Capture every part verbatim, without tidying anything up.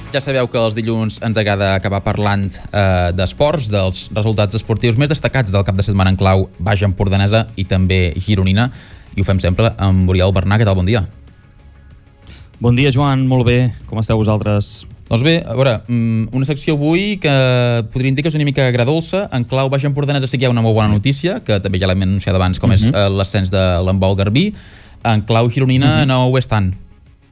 Ja sabeu que els dilluns ens agrada acabar parlant eh, d'esports, dels resultats esportius més destacats del cap de setmana en clau baix empordanesa i també gironina, i ho fem sempre amb Oriol Bernà. Què tal? Bon dia. Bon dia, Joan. Molt bé. Com esteu vosaltres? Doncs bé, a veure, una secció avui que podríem dir que és una mica agradolça. En clau baix empordanesa sí que hi ha una molt bona notícia, que també ja l'hem anunciat abans, com uh-huh. és eh, l'ascens de l'handbol Garbí. En clau gironina uh-huh. no ho és tant.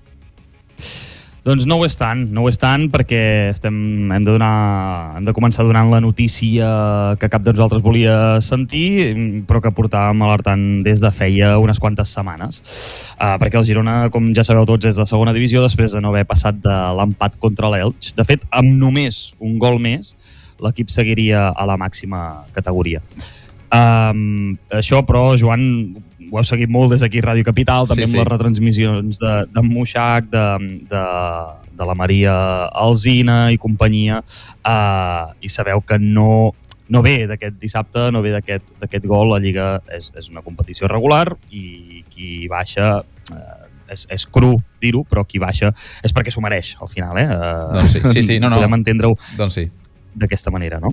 Doncs no ho és tant, no ho és tant perquè estem, hem, de donar, hem de començar donant la notícia que cap de nosaltres volia sentir, però que portàvem alertant des de feia unes quantes setmanes. Uh, perquè el Girona, com ja sabeu tots, és de segona divisió després de no haver passat de l'empat contra l'Elx. De fet, amb només un gol més, l'equip seguiria a la màxima categoria. Um, això, però, Joan, ho heu seguit molt des d'aquí Ràdio Capital, també sí, amb sí. les retransmissions de, de Muixac, de, de, de la Maria Alsina i companyia, uh, i sabeu que no, no ve d'aquest dissabte, no ve d'aquest gol. La Lliga és, és una competició regular i qui baixa... Uh, És, és cru dir-ho, però qui baixa és perquè s'ho mereix, al final, eh? Uh, doncs sí, sí, sí, no, no. Podem entendre-ho doncs sí. d'aquesta manera, no?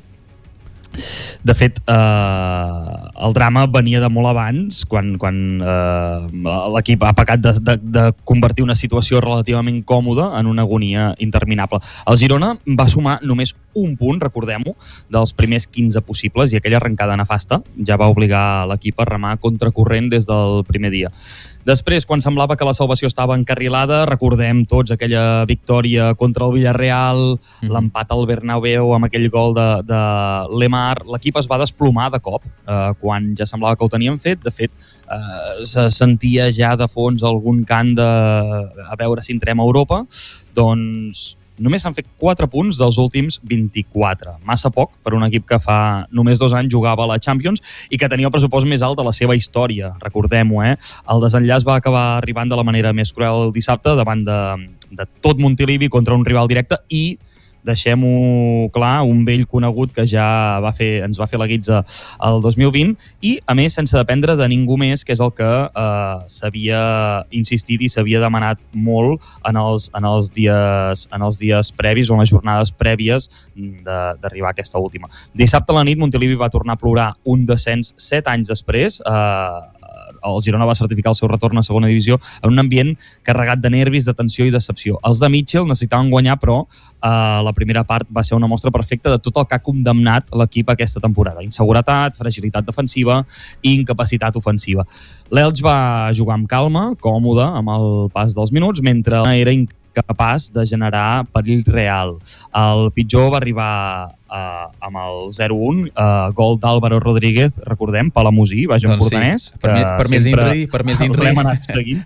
De fet, eh, el drama venia de molt abans, quan, quan eh, l'equip ha pecat de, de, de convertir una situació relativament còmoda en una agonia interminable. El Girona va sumar només un punt, recordem-ho, dels primers quinze possibles, i aquella arrencada nefasta ja va obligar l'equip a remar contracorrent des del primer dia. Després, quan semblava que la salvació estava encarrilada, recordem tots aquella victòria contra el Villarreal, mm-hmm. l'empat al Bernabéu amb aquell gol de, de Lemar. L'equip es va desplomar de cop, eh, quan ja semblava que ho teníem fet. De fet, eh, se sentia ja de fons algun cant de a veure si entrem a Europa. Doncs només s'han fet quatre punts dels últims vint-i-quatre. Massa poc per un equip que fa només dos anys jugava a la Champions i que tenia el pressupost més alt de la seva història. Recordem-ho, eh? El desenllaç va acabar arribant de la manera més cruel dissabte davant de, de tot Montilivi contra un rival directe i, deixem-ho clar, un vell conegut que ja va fer, ens va fer la guitza el dos mil vint i, a més, sense dependre de ningú més, que és el que eh, s'havia insistit i s'havia demanat molt en els, en els, dies, en els dies previs o en les jornades prèvies d'arribar a aquesta última. Dissabte a la nit, Montilivi va tornar a plorar un descens set anys després. Eh, el Girona va certificar el seu retorn a segona divisió en un ambient carregat de nervis, de tensió i decepció. Els de Mitchell necessitaven guanyar, però eh, la primera part va ser una mostra perfecta de tot el que ha condemnat l'equip aquesta temporada. Inseguretat, fragilitat defensiva i incapacitat ofensiva. L'Elx va jugar amb calma, còmode, amb el pas dels minuts, mentre era incapaç de generar perill real. El pitjor va arribar Uh, amb el zero un, uh, gol d'Álvaro Rodríguez, recordem, Palamosí, baix empordanès. Sí. Per, mi, per més Inri, per més Inri. L'hem anat seguint.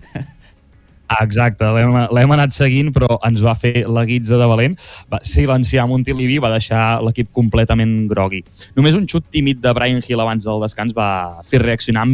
Ah, exacte, l'hem anat seguint, però ens va fer la guitza de valent. Va silenciar Montilivi i va deixar l'equip completament grogui. Només un xut tímid de Brian Hill abans del descans va fer reaccionar